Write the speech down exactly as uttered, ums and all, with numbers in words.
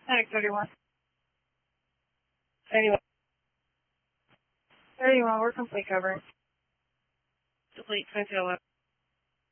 Panic thirty-one. Anyway. thirty-one, we're complete cover. Complete, twenty-two eleven.